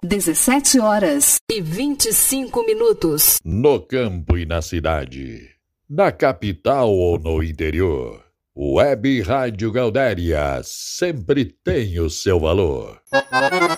17h25. No campo e na cidade, na capital ou no interior, Web Rádio Gaudéria sempre tem o seu valor.